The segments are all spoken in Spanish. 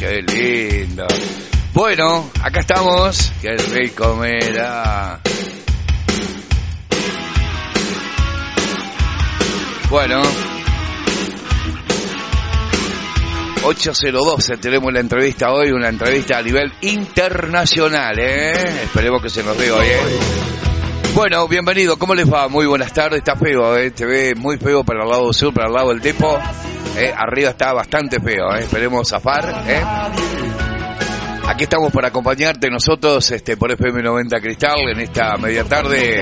qué lindo. Bueno, acá estamos. Qué rico, mira. Bueno. 8:02 tenemos la entrevista hoy, una entrevista a nivel internacional, Esperemos que se nos dé hoy, Bueno, bienvenido, ¿cómo les va? Muy buenas tardes, está feo, te ve muy feo para el lado sur, para el lado del depo, arriba está bastante feo, esperemos zafar, Aquí estamos para acompañarte nosotros, por FM 90 Cristal, en esta media tarde,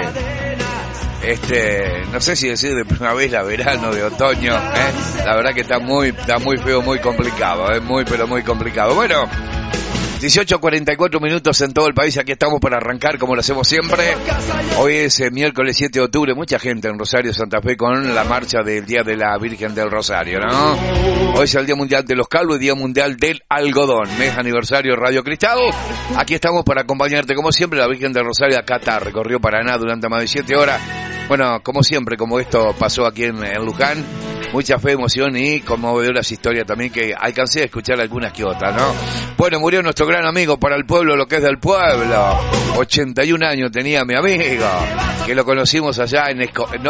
no sé si decir de primavera, verano, de otoño, La verdad que está muy feo, muy complicado, pero muy complicado. Bueno, 18:44 minutos en todo el país, aquí estamos para arrancar como lo hacemos siempre. Hoy es miércoles 7 de octubre, mucha gente en Rosario, Santa Fe, con la marcha del Día de la Virgen del Rosario, ¿no? Hoy es el Día Mundial de los Calvos y Día Mundial del Algodón, mes aniversario Radio Cristal. Aquí estamos para acompañarte, como siempre, la Virgen del Rosario acá está, recorrió Paraná durante más de 7 horas. Bueno, como siempre, como esto pasó aquí en Luján, mucha fe, emoción y conmovedoras historias también que alcancé a escuchar algunas que otras, ¿no? Bueno, murió nuestro gran amigo para el pueblo, lo que es del pueblo. 81 años tenía mi amigo, que lo conocimos allá en Escobar,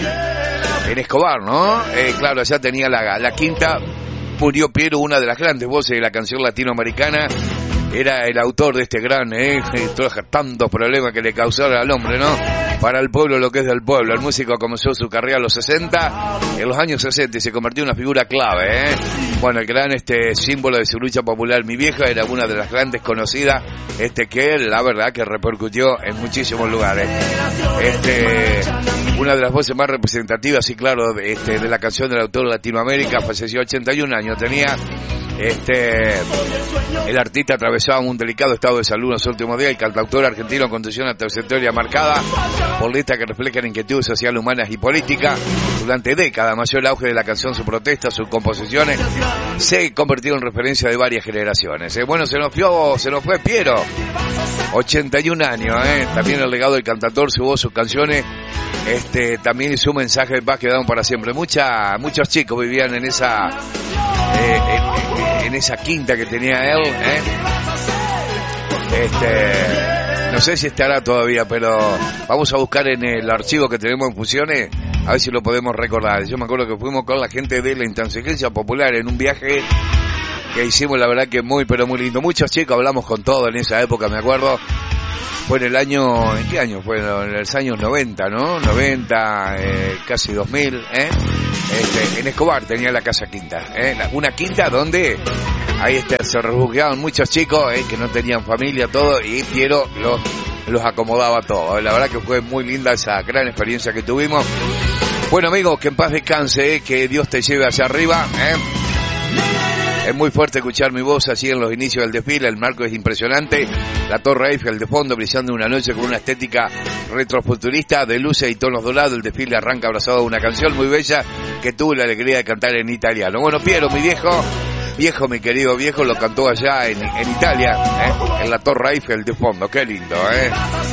¿no? Claro, allá tenía la quinta. Murió Piero, una de las grandes voces de la canción latinoamericana. Era el autor de este gran, tantos problemas que le causaron al hombre, ¿no? Para el pueblo, lo que es del pueblo. El músico comenzó su carrera a los 60, en los años 60, y se convirtió en una figura clave, Bueno, el gran símbolo de su lucha popular. Mi vieja era una de las grandes conocidas, que la verdad que repercutió en muchísimos lugares. Una de las voces más representativas, sí, claro, de la canción del autor de Latinoamérica, falleció 81 años, tenía. El artista atravesaba un delicado estado de salud en los últimos días. El cantautor argentino, en condición de trayectoria marcada por listas que reflejan inquietudes sociales, humanas y políticas. Durante décadas, mayor el auge de la canción, su protesta, sus composiciones se convirtieron en referencia de varias generaciones. Bueno, se nos fue Piero, 81 años, También el legado del cantautor, su voz, sus canciones, también y su mensaje de paz quedaron para siempre. Muchos chicos vivían en esa quinta que tenía él, no sé si estará todavía, pero vamos a buscar en el archivo que tenemos en Fusiones, a ver si lo podemos recordar. Yo me acuerdo que fuimos con la gente de la Intransigencia Popular en un viaje que hicimos, la verdad que muy, pero muy lindo. Muchos chicos, hablamos con todo en esa época, me acuerdo. Fue en ¿qué año? Fue en los años 90, ¿no? 90, casi 2000, en Escobar tenía la casa quinta, una quinta donde ahí se refugiaban muchos chicos, que no tenían familia, todo, y Piero los acomodaba todo. La verdad que fue muy linda esa gran experiencia que tuvimos. Bueno, amigos, que en paz descanse, que Dios te lleve hacia arriba, Es muy fuerte escuchar mi voz así en los inicios del desfile, el marco es impresionante, la Torre Eiffel de fondo brillando una noche con una estética retrofuturista de luces y tonos dorados. El desfile arranca abrazado a una canción muy bella que tuve la alegría de cantar en italiano. Bueno, Piero, mi mi querido viejo, lo cantó allá en Italia, en la Torre Eiffel de fondo, qué lindo,